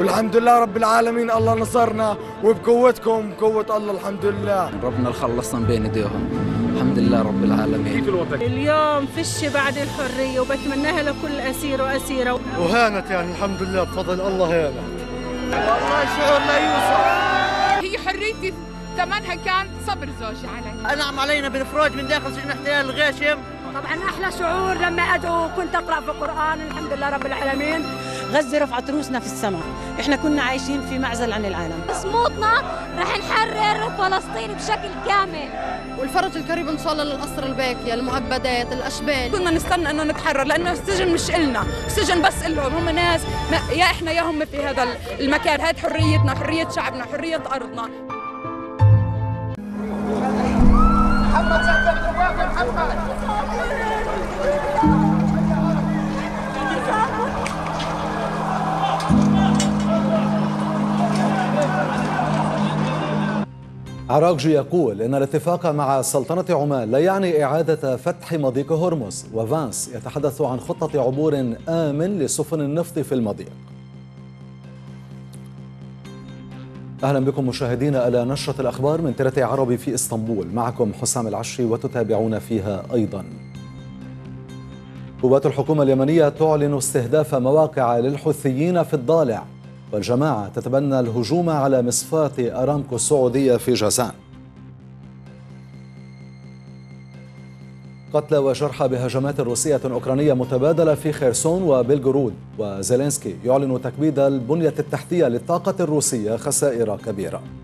والحمد لله رب العالمين. الله نصرنا وبقوتكم قوة الله الحمد لله. ربنا خلصنا بين ايديهم الحمد لله رب العالمين. كيف الوضع؟ اليوم فش بعد الحرية وبتمناها لكل أسير وأسيرة. وهانت يعني الحمد لله بفضل الله هانت. والله شعور لا يوصف. هي حريتي ثمنها كان صبر زوجي علي. أنعم علينا بالإفراج من داخل سجن احتلال الغاشم. طبعا أحلى شعور لما أدعو كنت أقرأ في القرآن الحمد لله رب العالمين. غزة رفعت روسنا في السماء، احنا كنا عايشين في معزل عن العالم. صمودنا رح نحرر فلسطين بشكل كامل، والفرج القريب ان شاء الله للاسرى الباكيه، المعبدات، الاشبال. كنا نستنى انه نتحرر لانه السجن مش إلنا، السجن بس إلهم، هم ناس يا احنا يا هم في هذا المكان. هذه حريتنا، حرية شعبنا، حرية ارضنا. عراقجي يقول إن الاتفاق مع سلطنة عمان لا يعني إعادة فتح مضيق هرمز، وفانس يتحدث عن خطة عبور آمن لسفن النفط في المضيق. أهلا بكم مشاهدينا إلى نشرة الأخبار من ترتي عربي في إسطنبول، معكم حسام العشري وتتابعون فيها أيضا. قوات الحكومة اليمنية تعلن استهداف مواقع للحوثيين في الضالع، والجماعة تتبنى الهجوم على مصفاة أرامكو السعودية في جازان. قتلى وجرحى بهجمات روسية أوكرانية متبادلة في خيرسون وبلغورود، وزيلينسكي يعلن تكبيد البنية التحتية للطاقة الروسية خسائر كبيرة.